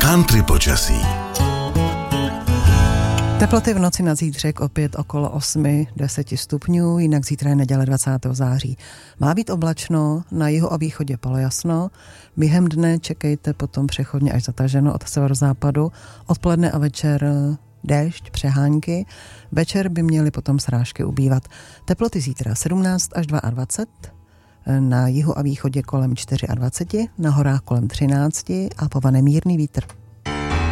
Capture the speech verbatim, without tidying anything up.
Country počasí. Teploty v noci na zítřek opět okolo osm deset stupňů, jinak zítra je neděle dvacátého září. Má být oblačno, na jihu a východě polojasno. Během dne čekejte potom přechodně až zataženo od severozápadu. Odpoledne a večer déšť, přehánky. Večer by měly potom srážky ubývat. Teploty zítra sedmnáct až dvacet dva, na jihu a východě kolem dvacet čtyři, na horách kolem třináct a povane mírný vítr.